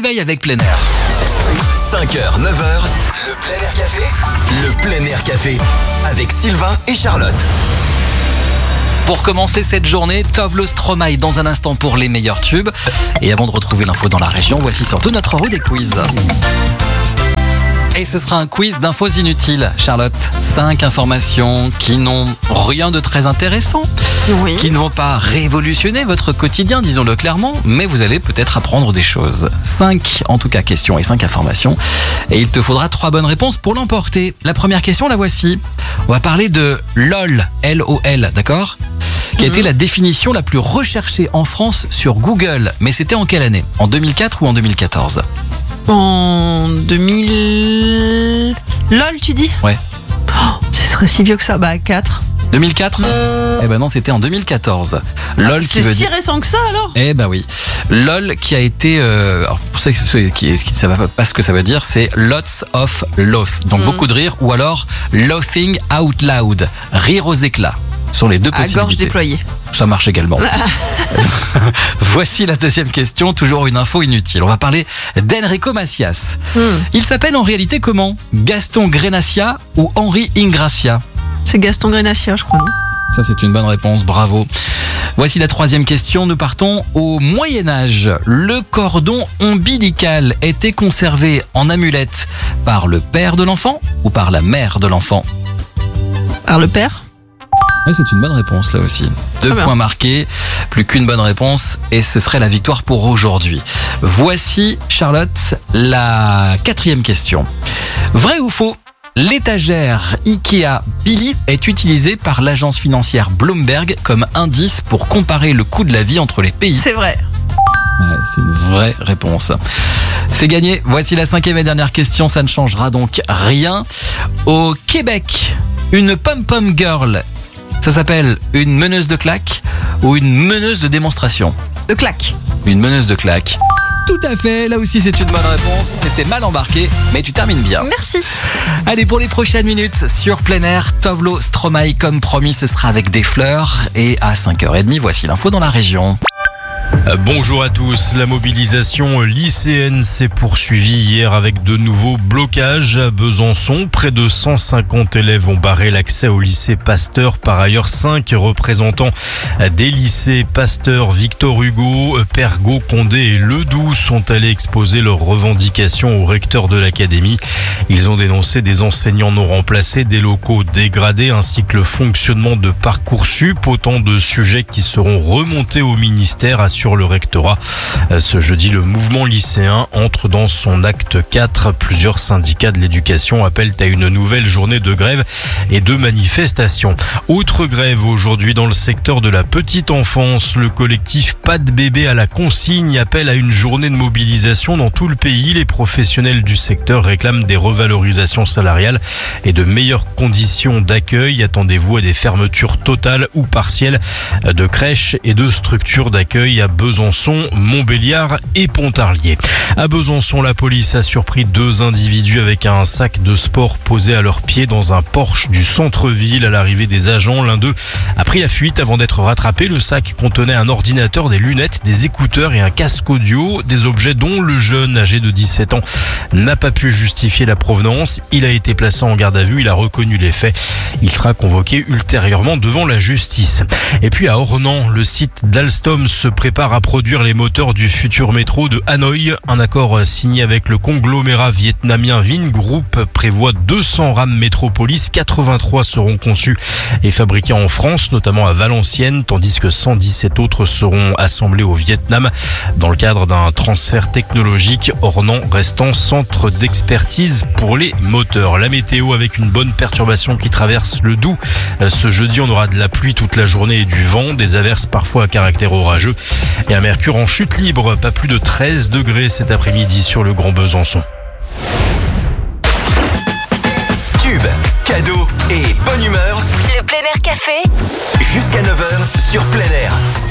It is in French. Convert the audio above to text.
réveil avec plein air. 5h, 9h, le plein air café. Le plein air café avec Sylvain et Charlotte. Pour commencer cette journée, Tove lo Stromae dans un instant pour les meilleurs tubes. Et avant de retrouver l'info dans la région, voici surtout notre roue des quiz. Et ce sera un quiz d'infos inutiles, Charlotte. 5 informations qui n'ont rien de très intéressant, Oui. qui ne vont pas révolutionner votre quotidien, disons-le clairement, mais vous allez peut-être apprendre des choses. 5, en tout cas, questions et 5 informations. Et il te faudra 3 bonnes réponses pour l'emporter. La première question, la voici. On va parler de LOL, L-O-L, d'accord ? Qui a été la définition la plus recherchée en France sur Google. Mais c'était en quelle année ? En 2004 ou en 2014 ? En 2000... LOL, tu dis ? Ouais. Ce serait si vieux que ça. 4. 2004 Eh ben non, c'était en 2014. LOL qui C'est veut si dire... récent que ça, alors ? Eh ben oui. LOL qui a été... alors pour ceux qui ne savent pas ce que ça veut dire, c'est Lots of Loath. Donc beaucoup de rire ou alors Laughing Out Loud. Rire aux éclats. Ce sont les deux À gorge possibilités. déployée. Ça marche également. Voici la deuxième question, toujours une info inutile. On va parler d'Enrico Macias. Il s'appelle en réalité comment ? Gaston Grenacia ou Henri Ingracia ? C'est Gaston Grenacia, je crois, non ? Ça, c'est une bonne réponse, bravo. Voici la troisième question. Nous partons au Moyen-Âge. Le cordon ombilical était conservé en amulette par le père de l'enfant ou par la mère de l'enfant ? Par le père ? Oui, c'est une bonne réponse là aussi. 2 Très bien. points marqués, plus qu'une bonne réponse et ce serait la victoire pour aujourd'hui. Voici, Charlotte, la 4e question. Vrai ou faux ? L'étagère Ikea Billy est utilisée par l'agence financière Bloomberg comme indice pour comparer le coût de la vie entre les pays. C'est vrai. Ouais, c'est une vraie réponse. C'est gagné. Voici la 5e et dernière question. Ça ne changera donc rien. Au Québec, une pom-pom girl, ça s'appelle une meneuse de claques ou une meneuse de démonstration ? De claque. Une meneuse de claques. Tout à fait, là aussi c'est une bonne réponse. C'était mal embarqué, mais tu termines bien. Merci. Allez, pour les prochaines minutes sur plein air, Tove lo Stromae, comme promis, ce sera avec des fleurs. Et à 5h30, voici l'info dans la région. Bonjour à tous. La mobilisation lycéenne s'est poursuivie hier avec de nouveaux blocages à Besançon. Près de 150 élèves ont barré l'accès au lycée Pasteur. Par ailleurs, 5 représentants des lycées Pasteur, Victor Hugo, Pergaud, Condé et Ledoux sont allés exposer leurs revendications au recteur de l'académie. Ils ont dénoncé des enseignants non remplacés, des locaux dégradés ainsi que le fonctionnement de Parcoursup. Autant de sujets qui seront remontés au ministère, assure le rectorat. Ce jeudi, le mouvement lycéen entre dans son acte 4. Plusieurs syndicats de l'éducation appellent à une nouvelle journée de grève et de manifestation. Autre grève aujourd'hui dans le secteur de la petite enfance. Le collectif Pas de bébé à la consigne appelle à une journée de mobilisation dans tout le pays. Les professionnels du secteur réclament des revalorisations salariales et de meilleures conditions d'accueil. Attendez-vous à des fermetures totales ou partielles de crèches et de structures d'accueil à Besançon, Montbéliard et Pontarlier. À Besançon, la police a surpris 2 individus avec un sac de sport posé à leurs pieds dans un Porsche du centre-ville. À l'arrivée des agents, l'un d'eux a pris la fuite avant d'être rattrapé. Le sac contenait un ordinateur, des lunettes, des écouteurs et un casque audio, des objets dont le jeune âgé de 17 ans n'a pas pu justifier la provenance. Il a été placé en garde à vue, il a reconnu les faits. Il sera convoqué ultérieurement devant la justice. Et puis à Ornans, le site d'Alstom se prépare à produire les moteurs du futur métro de Hanoï. Un accord signé avec le conglomérat vietnamien Vingroup prévoit 200 rames Métropolis. 83 seront conçus et fabriqués en France, notamment à Valenciennes, tandis que 117 autres seront assemblés au Vietnam dans le cadre d'un transfert technologique. Ornans restant centre d'expertise pour les moteurs. La météo avec une bonne perturbation qui traverse le Doubs. Ce jeudi, on aura de la pluie toute la journée et du vent, des averses parfois à caractère orageux. Et un mercure en chute libre, pas plus de 13 degrés cet après-midi sur le Grand Besançon. Tube, cadeaux et bonne humeur. Le plein air café Jusqu'à 9h sur plein air.